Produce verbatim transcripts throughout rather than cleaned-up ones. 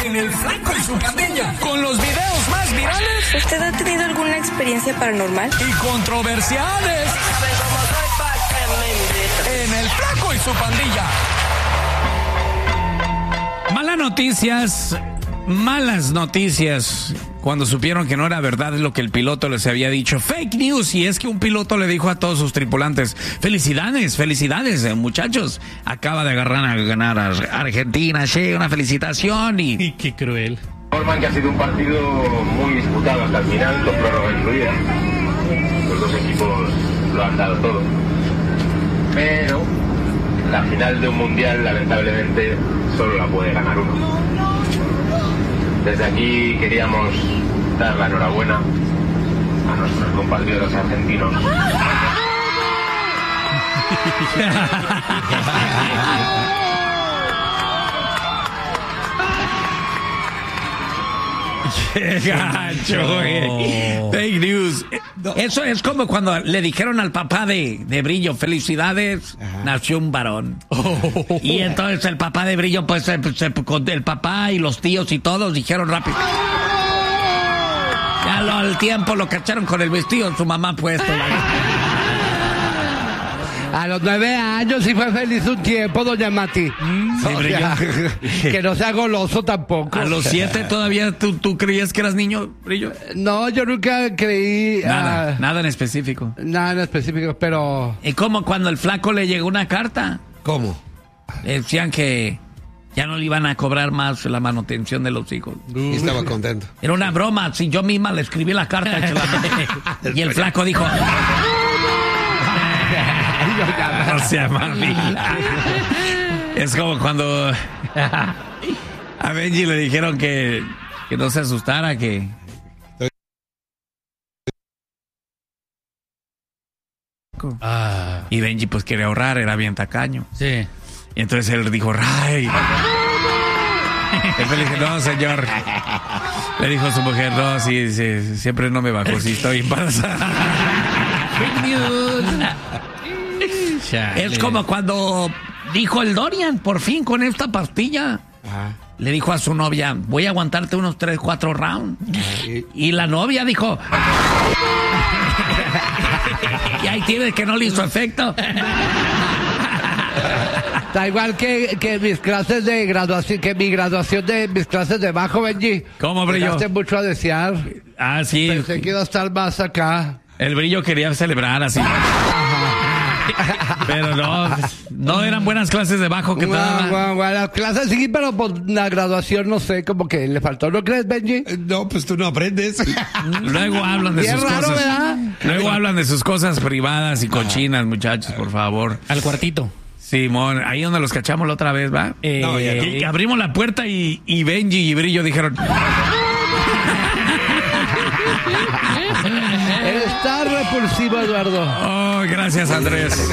en El Flaco y su Pandilla, con los videos más virales. ¿Usted ha tenido alguna experiencia paranormal? Y controversiales. En El Flaco y su Pandilla. Malas noticias, malas noticias. Cuando supieron que no era verdad lo que el piloto les había dicho. Fake news. Y es que un piloto le dijo a todos sus tripulantes: felicidades, felicidades, eh, muchachos. Acaba de agarrar a ganar a Argentina. Sí, una felicitación. Y, y qué cruel. Informan que ha sido un partido muy disputado hasta el final, con prórroga incluida. Los dos equipos lo han dado todo. Pero la final de un mundial, lamentablemente, solo la puede ganar uno. Desde aquí queríamos dar la enhorabuena a nuestros compatriotas argentinos. ¡Qué gacho, güey! Fake news. Eso es como cuando le dijeron al papá de, de Brillo: felicidades, ajá, nació un varón. Oh. Y entonces el papá de Brillo, pues se, se, con el papá y los tíos y todos dijeron rápido. Ya lo, al tiempo lo cacharon con el vestido de su mamá puesto. A los nueve años sí fue feliz un tiempo, doña Mati. Mm, sí, o sea, que no sea goloso tampoco. A los siete todavía tú, tú creías que eras niño, Brillo. No, yo nunca creí. Nada, uh, nada en específico. Nada en específico, pero. ¿Y cómo cuando el flaco le llegó una carta? ¿Cómo? Le decían que ya no le iban a cobrar más la manutención de los hijos. Y estaba contento. Era una broma, si yo misma le escribí la carta. Y el flaco dijo: no sea mami. Es como cuando a Benji le dijeron que, que no se asustara, que ah. Y Benji pues quería ahorrar, era bien tacaño. Sí. Y entonces él dijo: ¡Ray! Después le dije: no, señor. Le dijo a su mujer: no, sí, sí, siempre no me bajo, si estoy embarazada. Es como cuando dijo el Dorian: por fin con esta pastilla. Ajá. Le dijo a su novia: voy a aguantarte unos tres, cuatro rounds. Ajá. Y la novia dijo: y ahí tienes que no le hizo efecto. Da igual que, que mis clases de graduación, que mi graduación de mis clases de bajo, Benji. ¿Cómo, Brillo? Dejaste mucho a desear. Ah, sí. Pensé que iba a estar más acá. El Brillo quería celebrar así. Pero no, no eran buenas clases de bajo que te daban. Bueno, bueno, las clases sí, pero por la graduación no sé, como que le faltó, ¿no crees, Benji? No, pues tú no aprendes. Luego hablan de Bien sus raro, cosas. ¿verdad? Luego hablan de sus cosas privadas y cochinas, muchachos, por favor. Al cuartito. Simón, ahí donde los cachamos la otra vez, ¿va? Eh, no, ya no. Y abrimos la puerta y, y Benji y Brillo dijeron: está repulsivo, Eduardo. Oh, gracias, Andrés.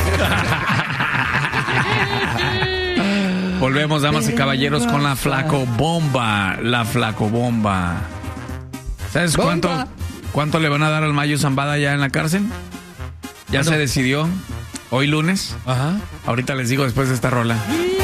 Volvemos, damas y caballeros, con la Flaco Bomba. La Flaco Bomba. ¿Sabes cuánto, cuánto le van a dar al Mayo Zambada ya en la cárcel? Ya se decidió. Hoy lunes. Ajá. Ahorita les digo después de esta rola.